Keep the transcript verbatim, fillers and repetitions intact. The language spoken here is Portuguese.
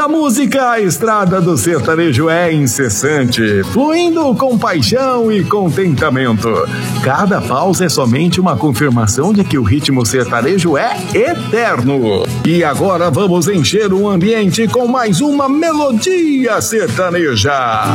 Na música, a estrada do sertanejo é incessante, fluindo com paixão e contentamento. Cada pausa é somente uma confirmação de que o ritmo sertanejo é eterno. E agora vamos encher o ambiente com mais uma melodia sertaneja.